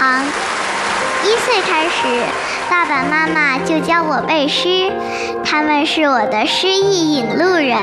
堂。1岁开始，爸爸妈妈就教我背诗，他们是我的诗意引路人。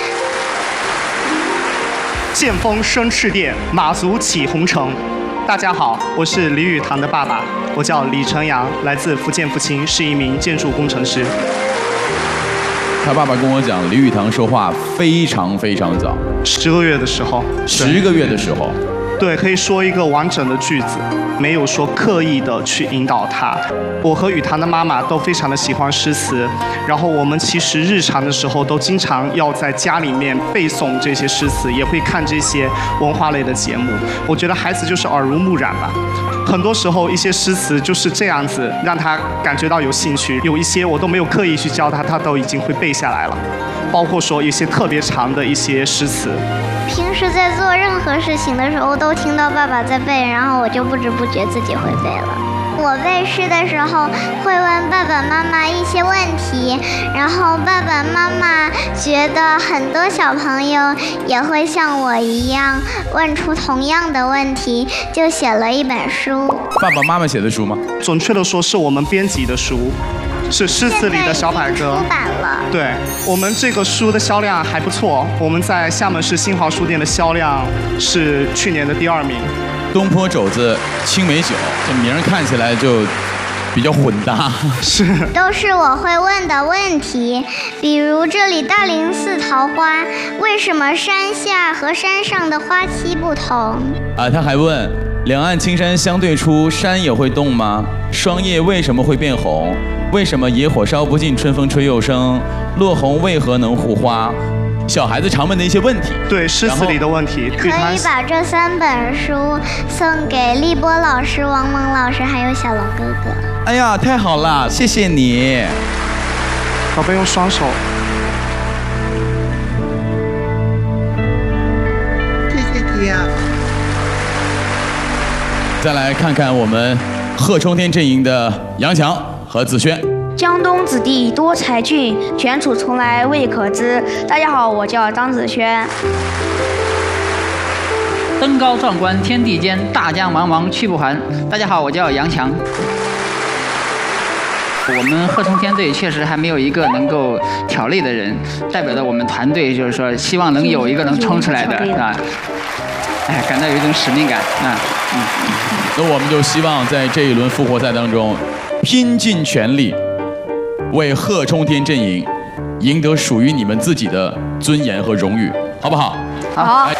剑锋生赤电，马足起红尘。大家好，我是李雨堂的爸爸，我叫李成阳，来自福建福清，是一名建筑工程师。 他爸爸跟我讲，李雨堂说话非常早 ，10个月的时候 ，10个月的时候， 对，可以说一个完整的句子，没有说刻意的去引导他。我和雨堂的妈妈都非常的喜欢诗词，然后我们其实日常的时候都经常要在家里面背诵这些诗词，也会看这些文化类的节目。我觉得孩子就是耳濡目染吧。很多时候一些诗词就是这样子让他感觉到有兴趣，有一些我都没有刻意去教他，他都已经会背下来了，包括说一些特别长的一些诗词。 平时在做任何事情的时候都听到爸爸在背，然后我就不知不觉自己会背了。我背诗的时候会问爸爸妈妈一些问题，然后爸爸妈妈觉得很多小朋友也会像我一样问出同样的问题，就写了一本书。 爸爸妈妈写的书吗？ 准确的说是我们编辑的书，是诗词里的小百科。 出版了。 对，我们这个书的销量还不错，我们在厦门市新华书店的销量是去年的第2名。 东坡肘子青梅酒，这名儿看起来就比较混搭。 是， 都是我会问的问题，比如这里大林寺桃花，为什么山下和山上的花期不同？ 他还问，两岸青山相对出，山也会动吗？霜叶为什么会变红？为什么野火烧不尽，春风吹又生？落红为何能护花？小孩子常问的一些问题， 对诗词里的问题， 可以把这3本书送给立波老师、王蒙老师还有小龙哥哥。 哎呀，太好了，谢谢你。 宝贝，用双手。 谢谢你啊。 再来看看我们贺冲天阵营的杨强和子轩。 江东子弟多才俊，权楚从来未可知。大家好，我叫张子轩。 登高壮观天地间，大江茫茫去不还。大家好，我叫杨强。我们贺冲天队确实还没有一个能够挑类的人，代表的我们团队就是说，希望能有一个能冲出来的啊。哎，感到有一种使命感啊。 那我们就希望在这一轮复活赛当中，拼尽全力。为贺冲天阵营赢得属于你们自己的尊严和荣誉，好不好？ 好。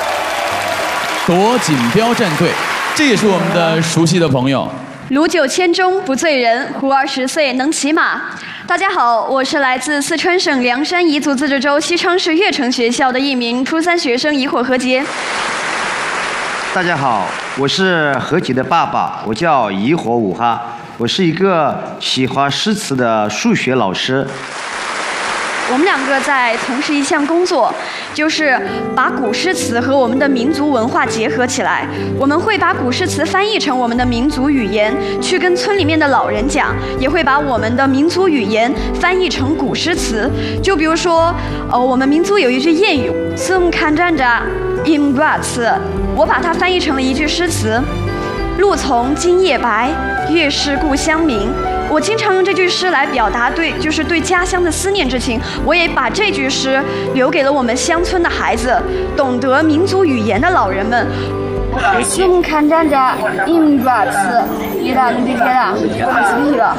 夺锦标战队，这也是我们的熟悉的朋友。 如酒千钟不醉人，胡儿10岁能骑马。大家好，我是来自四川省凉山彝族自治州西昌市悦城学校的一名初3学生，怡火何洁。 大家好，我是何洁的爸爸，我叫怡火武哈。我是一个喜欢诗词的数学老师。 我们2个在从事一项工作，就是把古诗词和我们的民族文化结合起来。我们会把古诗词翻译成我们的民族语言，去跟村里面的老人讲，也会把我们的民族语言翻译成古诗词。就比如说，我们民族有一句谚语“孙看站着饮瓜词”，我把它翻译成了一句诗词。露从今夜白，月是故乡明。我经常用这句诗来表达就是对家乡的思念之情。我也把这句诗留给了我们乡村的孩子，懂得民族语言的老人们。 孙看站着饮瓜词，一大堆的啦，我是了。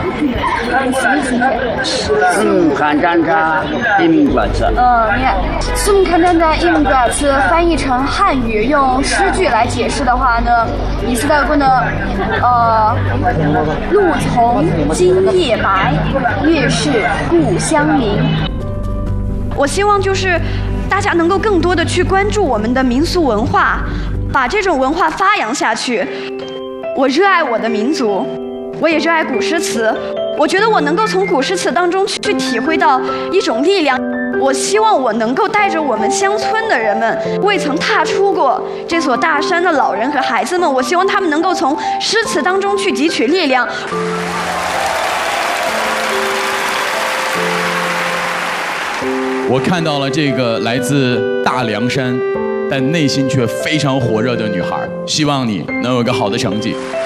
孙看站着饮瓜词。 你看，孙看站着饮瓜词翻译成汉语，用诗句来解释的话呢，意思大概呢，露从今夜白，月是故乡明。 我希望就是大家能够更多的去关注我们的民俗文化，把这种文化发扬下去。我热爱我的民族，我也热爱古诗词。我觉得我能够从古诗词当中去体会到一种力量。我希望我能够带着我们乡村的人们，未曾踏出过这所大山的老人和孩子们，我希望他们能够从诗词当中去汲取力量。 我看到了这个来自大凉山，但内心却非常火热的女孩，希望你能有一个好的成绩。